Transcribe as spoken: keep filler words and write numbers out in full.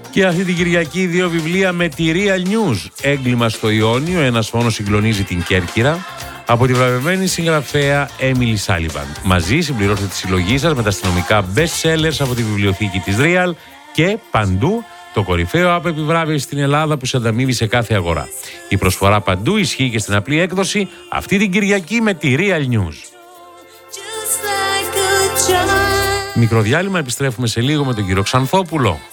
Και αυτή την Κυριακή δύο βιβλία με τη Real News. Έγκλημα στο Ιόνιο, ένας φόνος συγκλονίζει την Κέρκυρα, από τη βραβευμένη συγγραφέα Έμιλι Σάλιβαν. Μαζί συμπληρώστε τη συλλογή σας με τα αστυνομικά best sellers από τη βιβλιοθήκη της Real και παντού το κορυφαίο app επιβράβευση στην Ελλάδα που σε ανταμείβει σε κάθε αγορά. Η προσφορά παντού ισχύει και στην απλή έκδοση αυτή την Κυριακή με τη Real News. Μικροδιάλειμμα, επιστρέφουμε σε λίγο με τον κύριο Ξανθόπουλο.